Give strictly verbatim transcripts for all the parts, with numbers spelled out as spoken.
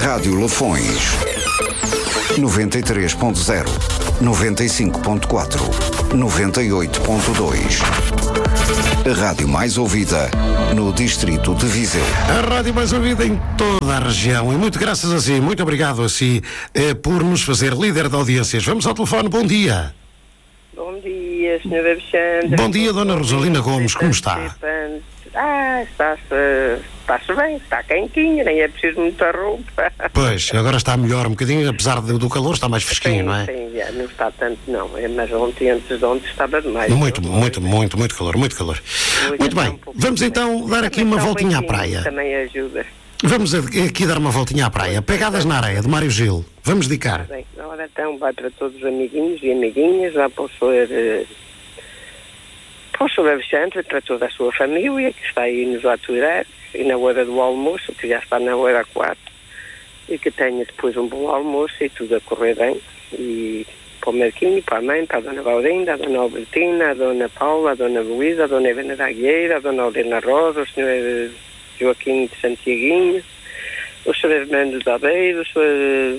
Rádio Lafões. noventa e três ponto zero, noventa e cinco ponto quatro, noventa e oito ponto dois. A rádio mais ouvida no distrito de Viseu. A rádio mais ouvida em toda a região. E muito graças a si, muito obrigado a si eh, por nos fazer líder de audiências. Vamos ao telefone, bom dia. Bom dia, senhora Alexandre. Bom dia, dona Rosalina Gomes, como está? Ah, está-se está-se bem, está quentinha, nem é preciso muita roupa. Pois, agora está melhor um bocadinho, apesar do, do calor, está mais fresquinho, sim, não é? Sim, já, não está tanto não, mas ontem, antes de ontem, estava demais. Muito, muito, muito, muito calor, muito calor. Hoje Muito bem, um vamos então dar aqui uma voltinha à praia. Também ajuda. Vamos aqui dar uma voltinha à praia, pegadas na areia, de Mário Gil. Vamos dedicar. Bem, agora então vai para todos os amiguinhos e amiguinhas, vai para o senhor... para o senhor Alexandre, para toda a sua família que está aí nos a aturar, e na hora do almoço, que já está na hora quatro, e que tenha depois um bom almoço e tudo a correr bem. E para o Marquinho, para a mãe, para a dona Valdinda, a dona Albertina, a dona Paula, a dona Luísa, a dona Helena da Agueira, a dona Aldena Rosa, o senhor Joaquim de Santiaguinho, o senhor Hernando da Beira, o senhor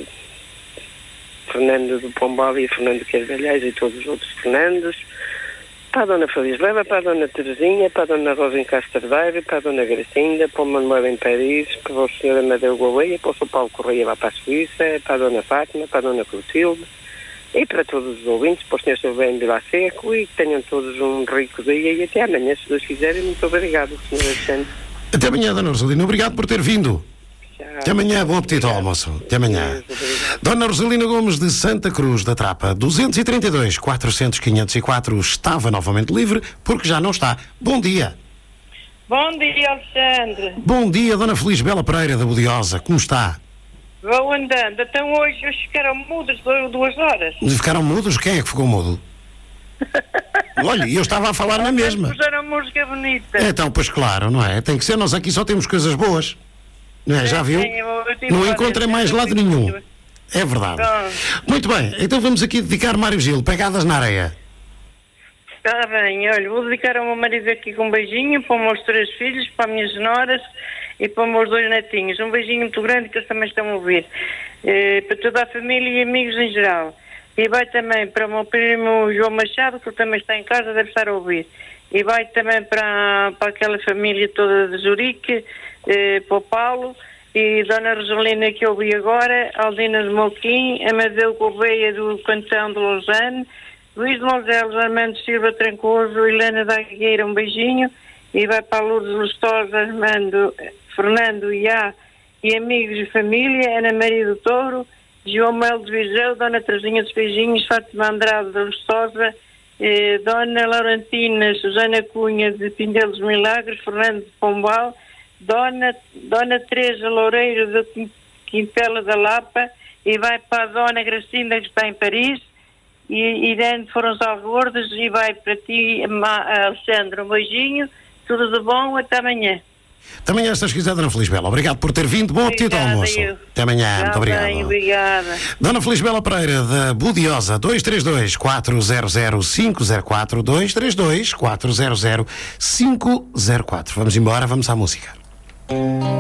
Fernando do Pombal e Fernando Carvalhais e todos os outros Fernandos, para a dona Feliz Leva, para a dona Terezinha, para a dona Rosa em Castelveiro, para a dona Gracinda, para o Manuel em Paris, para o senhor Amadeu Gouveia, para o senhor Paulo Correia lá para a Suíça, para a dona Fátima, para a dona Clotilde e para todos os ouvintes, para o senhor Silvênio de La Seco, e que tenham todos um rico dia e até amanhã, se Deus quiserem. Muito obrigado, senhor Alexandre. Até amanhã, dona Rosalina, obrigado por ter vindo. Tchau. Até amanhã, bom apetite ao almoço. Até amanhã. Dona Rosalina Gomes de Santa Cruz da Trapa, duzentos e trinta e dois, quatrocentos, quinhentos e quatro, estava novamente livre, porque já não está. Bom dia. Bom dia, Alexandre. Bom dia, dona Feliz Bela Pereira da Budiosa, como está? Vou andando. Então hoje eles ficaram mudos duas horas. Ficaram mudos? Quem é que ficou mudo? Olha, eu estava a falar na mesma. Puseram música bonita. Então, pois claro, não é? Tem que ser, nós aqui só temos coisas boas. Não é? Já viu? Não encontrei mais lado nenhum. É verdade. Muito bem, então vamos aqui dedicar Mário Gil, pegadas na areia. Está bem, olha, vou dedicar ao meu marido aqui com um beijinho, para os meus três filhos, para as minhas noras e para os meus dois netinhos. Um beijinho muito grande que eles também estão a ouvir. Eh, para toda a família e amigos em geral. E vai também para o meu primo João Machado, que ele também está em casa, deve estar a ouvir. E vai também para, para aquela família toda de Zurique, eh, para o Paulo, e Dona Rosalina que eu ouvi agora, Aldina de Moquim, Amadeu Gouveia do Cantão de Lausanne, Luís de Mogelos, Armando Silva Trancoso, Helena da Agueira, um beijinho, e vai para a Lourdes Lustosa, Armando, Fernando Iá e amigos e família, Ana Maria do Touro, João Melo de Viseu, Dona Terezinha dos Beijinhos, Fátima Andrade da Lustosa, eh, Dona Laurentina, Susana Cunha de Pindel dos Milagres, Fernando de Pombal, Dona, Dona Teresa Loureiro de Quintela da Lapa, e vai para a Dona Gracinda que está em Paris, e, e dentro foram os algordos, e vai para ti, Alexandre, um beijinho, tudo de bom, até amanhã. Até amanhã, se quiser, dona Feliz Bela. Obrigado por ter vindo. Bom apetite ao almoço. Eu. Até amanhã. Muito obrigado. Bem, obrigada. Dona Feliz Bela Pereira, da Budiosa, dois três dois, quatro zero zero, cinco zero quatro, dois três dois, quatro zero zero, cinco zero quatro. Vamos embora, vamos à música.